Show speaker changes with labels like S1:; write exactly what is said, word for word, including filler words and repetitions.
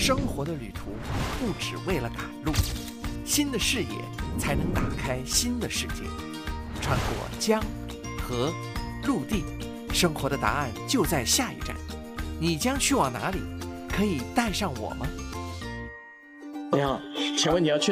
S1: 生活的旅途不只为了赶路，新的视野才能打开新的世界。穿过江、河、陆地，生活的答案就在下一站。你将去往哪里？可以带上我吗？
S2: 你好，请问你要去哪？